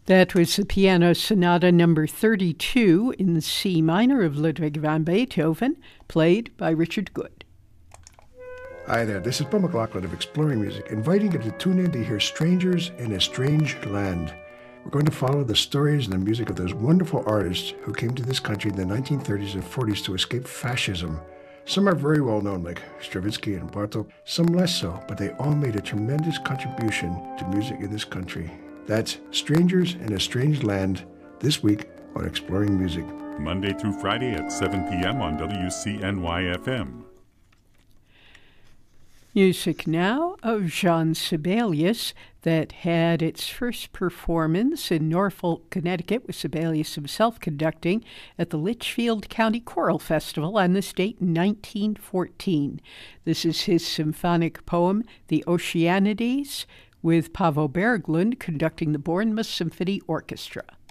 That was the Piano Sonata number 32 in the C minor of Ludwig van Beethoven, played by Richard Good. Hi there, this is Bill McLaughlin of Exploring Music, inviting you to tune in to hear Strangers in a Strange Land. We're going to follow the stories and the music of those wonderful artists who came to this country in the 1930s and 40s to escape fascism. Some are very well known, like Stravinsky and Bartók, some less so, but they all made a tremendous contribution to music in this country. That's Strangers in a Strange Land, this week on Exploring Music. Monday through Friday at 7 p.m. on WCNY-FM. Music now of Jean Sibelius that had its first performance in Norfolk, Connecticut, with Sibelius himself conducting at the Litchfield County Choral Festival on this date in 1914. This is his symphonic poem, The Oceanides, with Paavo Berglund conducting the Bournemouth Symphony Orchestra.